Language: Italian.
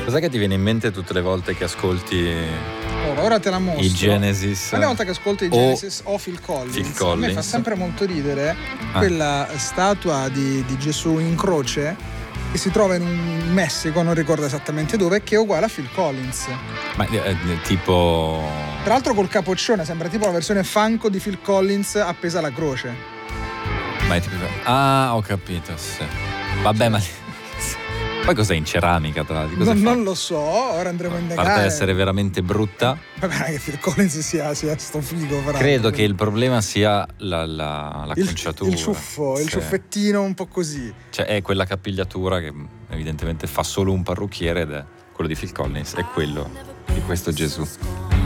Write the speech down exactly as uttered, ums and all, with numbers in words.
Cos'è che ti viene in mente tutte le volte che ascolti Ora, ora te la mostro. i Genesis? Ogni volta che ascolto i Genesis o, o Phil Collins, Phil a me Collins. fa sempre molto ridere Ah. quella statua di, di Gesù in croce che si trova in un Messico, non ricordo esattamente dove, che è uguale a Phil Collins. Ma eh, tipo... Tra l'altro col capoccione, sembra tipo la versione funko di Phil Collins appesa alla croce. Ma è tipo... Ah, ho capito, sì. Vabbè, ma... Poi cos'è in ceramica, tra l'altro? Non, non lo so, ora andremo a A indagare. parte essere veramente brutta, Vabbè, che Phil Collins sia, sia sto figo, però. credo che il problema sia la, la, la il, conciatura. il ciuffo, il Sì. ciuffettino un po' così. Cioè è quella capigliatura che evidentemente fa solo un parrucchiere ed è quello di Phil Collins, è quello di questo Gesù.